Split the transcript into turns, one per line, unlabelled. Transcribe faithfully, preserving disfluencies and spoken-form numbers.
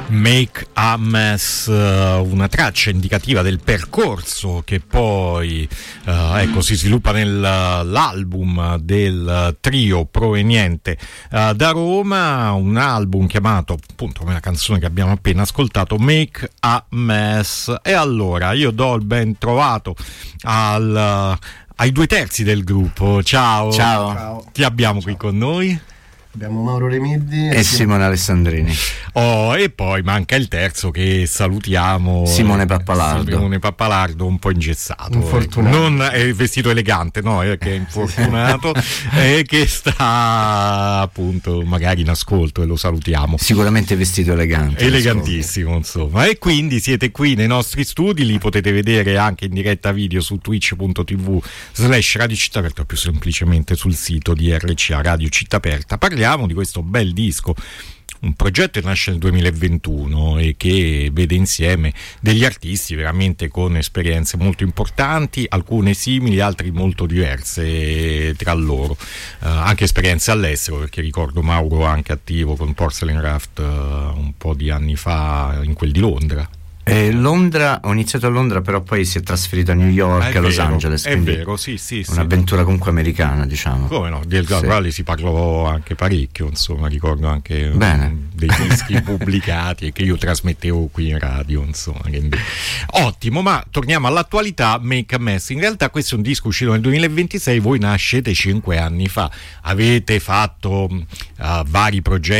Make a Mess, una traccia indicativa del percorso che poi uh, ecco si sviluppa nell'album del trio proveniente uh, da Roma, un album chiamato appunto come la canzone che abbiamo appena ascoltato, Make a Mess. E allora io do il ben trovato al, uh, ai due terzi del gruppo. Ciao.
Ciao.
Ciao. Chi abbiamo Ciao. qui con noi?
Abbiamo Mauro Remiddi
e, e Simone Alessandrini.
Oh, e poi manca il terzo che salutiamo,
Simone Pappalardo.
Simone Pappalardo, un po' ingessato,
infortunato.
Non è vestito elegante, no, è che è infortunato e che sta appunto magari in ascolto, e lo salutiamo.
Sicuramente vestito elegante.
Elegantissimo, insomma. E quindi siete qui nei nostri studi, li potete vedere anche in diretta video su twitch punto tv slash Radio Città Aperta, o più semplicemente sul sito di R C A Radio Città Aperta. Parliamo di questo bel disco, un progetto che nasce nel duemilaventuno e che vede insieme degli artisti veramente con esperienze molto importanti, alcune simili, altre molto diverse tra loro, uh, anche esperienze all'estero, perché ricordo Mauro anche attivo con Porcelain Raft uh, un po' di anni fa in quel di Londra.
Eh, Londra, ho iniziato a Londra, però poi si è trasferito a New York, a Los Angeles.
È vero, sì, sì.
Un'avventura sì. comunque americana, diciamo.
Come no, del sì. quale si parlò anche parecchio, insomma, ricordo anche
Bene.
dei dischi pubblicati e che io trasmettevo qui in radio, insomma. Quindi. Ottimo, ma torniamo all'attualità. Make a Mess. In realtà questo è un disco uscito nel duemilaventisei, voi nascete cinque anni fa, avete fatto uh, vari progetti